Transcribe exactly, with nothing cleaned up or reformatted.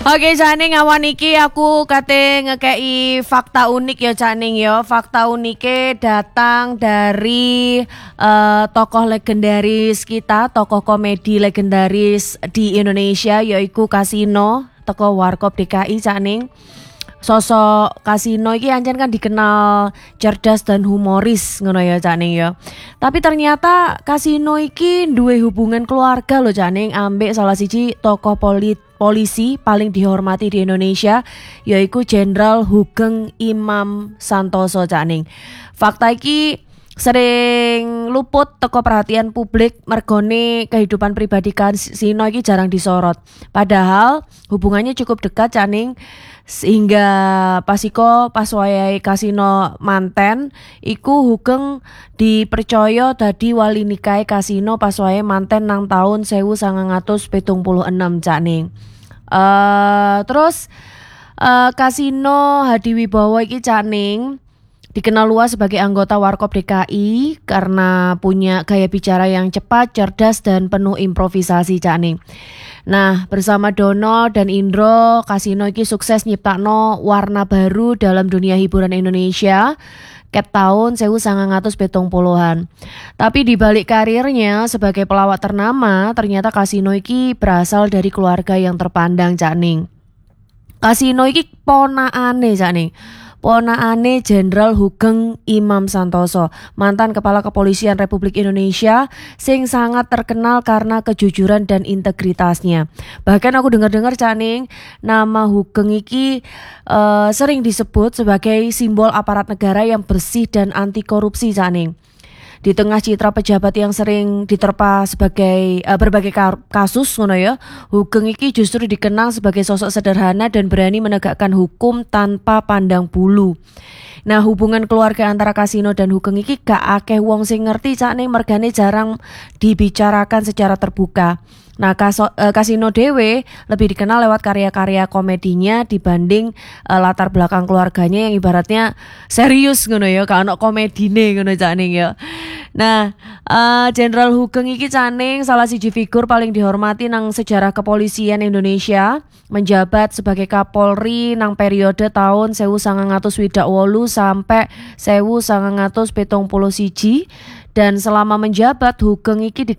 Oke Caning, awan iki aku kate ngekei fakta unik ya Caning ya. Fakta uniknya datang dari uh, tokoh legendaris kita, tokoh komedi legendaris di Indonesia, yaitu Kasino, tokoh Warkop D K I Caning. Sosok Kasino iki ancen kan dikenal cerdas dan humoris ngono ya Caning ya. Tapi ternyata Kasino iki duwe hubungan keluarga loh Caning ambek salah siji tokoh polit polisi paling dihormati di Indonesia, yaitu Jenderal Sugeng Imam Santoso Caning. Fakta iki sering luput teko perhatian publik mergone kehidupan pribadi Kasino iki jarang disorot. Padahal hubungannya cukup dekat Caning, sehingga pasiko pas wayahe Kasino manten iku Sugeng dipercaya dadi wali nikahe Kasino pas wayahe manten nang tahun seribu sembilan ratus pitung puluh enam Caning. Uh, terus uh, Kasino Hadiwibowo iki Caning dikenal luas sebagai anggota Warkop D K I karena punya gaya bicara yang cepat, cerdas, dan penuh improvisasi Caning. Nah, bersama Dono dan Indro, Kasino iki sukses nyiptakno warna baru dalam dunia hiburan Indonesia ket tahun seribu sembilan ratus pitung puluhan. Tapi di balik karirnya sebagai pelawak ternama, ternyata Kasino iki berasal dari keluarga yang terpandang Caning. Kasino iki ponakane Caning. Ponakane Jenderal Sugeng Imam Santoso, mantan Kepala Kepolisian Republik Indonesia sing sangat terkenal karena kejujuran dan integritasnya. Bahkan aku dengar-dengar Caning, nama Sugeng iki uh, sering disebut sebagai simbol aparat negara yang bersih dan anti korupsi Caning. Di tengah citra pejabat yang sering diterpa sebagai uh, berbagai kasus ngono ya, Sugeng iki justru dikenang sebagai sosok sederhana dan berani menegakkan hukum tanpa pandang bulu. Nah, hubungan keluarga antara Kasino dan Sugeng iki gak akeh wong sing ngerti Caning, mergane jarang dibicarakan secara terbuka. Nah, Kaso, uh, Kasino dewe lebih dikenal lewat karya-karya komedinya dibanding uh, latar belakang keluarganya yang ibaratnya serius ngono ya, gak ono komedine ngono Caning ya. Nah, Jenderal uh, Sugeng iki Caning salah siji figur paling dihormati nang sejarah kepolisian Indonesia, menjabat sebagai Kapolri nang periode tahun seribu sembilan ratus swidak wolu sampai seribu sembilan ratus pitung puluh siji, dan selama menjabat Sugeng iki